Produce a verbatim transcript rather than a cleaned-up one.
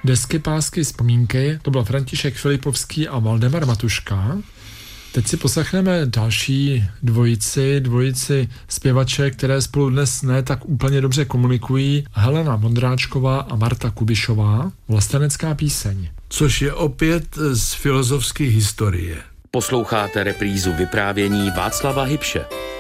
Desky, pásky, vzpomínky, to byl František Filipovský a Valdemar Matuška. Teď si poslechneme další dvojici, dvojici zpěvaček, které spolu dnes ne tak úplně dobře komunikují. Helena Vondráčková a Marta Kubišová, Vlastenecká píseň. Což je opět z filozofské historie. Posloucháte reprízu vyprávění Václava Hybše.